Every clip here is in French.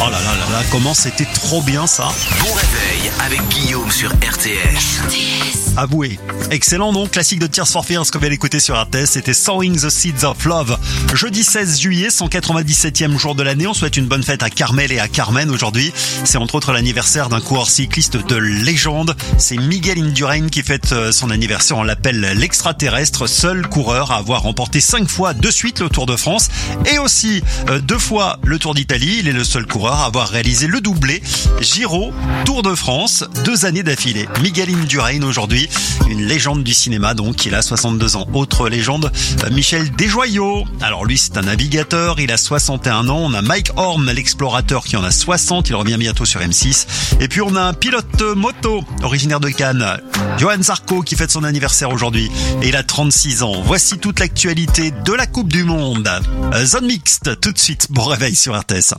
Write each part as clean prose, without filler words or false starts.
Oh là là là là, comment c'était trop bien ça. Bon réveil avec Guillaume sur RTS. Avouez. Excellent nom, classique de Tears for Fears qu'on vient d'écouter sur RTS, c'était Sowing the Seeds of Love. Jeudi 16 juillet, 197e jour de l'année, on souhaite une bonne fête à Carmel et à Carmen aujourd'hui. C'est entre autres l'anniversaire d'un coureur cycliste de légende, c'est Miguel Indurain qui fête son anniversaire, on l'appelle l'extraterrestre, seul coureur à avoir remporté 5 fois de suite le Tour de France et aussi 2 fois le Tour d'Italie. Il est le seul coureur à avoir réalisé le doublé Giro, Tour de France, 2 années d'affilée. Miguel Indurain aujourd'hui, une légende du cinéma donc, il a 62 ans. Autre légende, Michel Desjoyaux. Alors lui c'est un navigateur, il a 61 ans. On a Mike Horn, l'explorateur qui en a 60, il revient bientôt sur M6. Et puis on a un pilote moto originaire de Cannes, Johan Zarco qui fête son anniversaire aujourd'hui et il a 36 ans. Voici toute l'actualité de la Coupe du Monde. Zone mixte tout de suite, bon réveil sur RTS.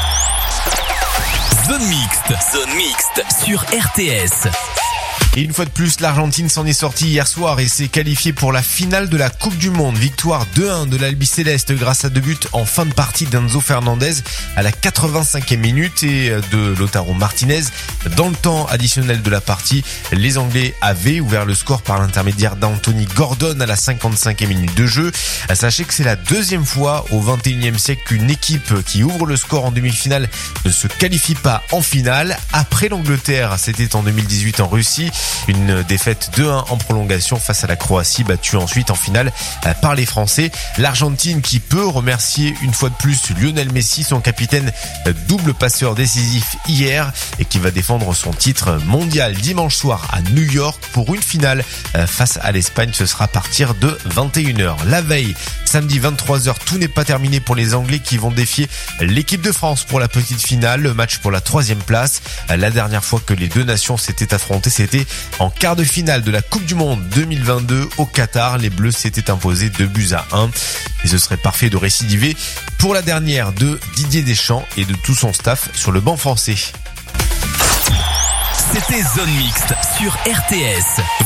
Zone mixte sur RTS. Et une fois de plus, l'Argentine s'en est sortie hier soir et s'est qualifiée pour la finale de la Coupe du Monde. Victoire 2-1 de l'Albiceleste grâce à 2 buts en fin de partie d'Enzo Fernandez à la 85e minute et de Lautaro Martinez. Dans le temps additionnel de la partie, les Anglais avaient ouvert le score par l'intermédiaire d'Anthony Gordon à la 55e minute de jeu. Sachez que c'est la deuxième fois au 21e siècle qu'une équipe qui ouvre le score en demi-finale ne se qualifie pas en finale. Après l'Angleterre, c'était en 2018 en Russie. Une défaite 2-1 en prolongation face à la Croatie, battue ensuite en finale par les Français. L'Argentine qui peut remercier une fois de plus Lionel Messi, son capitaine double passeur décisif hier et qui va défendre son titre mondial dimanche soir à New York pour une finale face à l'Espagne. Ce sera à partir de 21h. La veille, samedi 23h, tout n'est pas terminé pour les Anglais qui vont défier l'équipe de France pour la petite finale. Le match pour la 3e place. La dernière fois que les deux nations s'étaient affrontées, c'était en quart de finale de la Coupe du Monde 2022 au Qatar. Les Bleus s'étaient imposés 2-1. Et ce serait parfait de récidiver pour la dernière de Didier Deschamps et de tout son staff sur le banc français. C'était Zone Mixte sur RTS.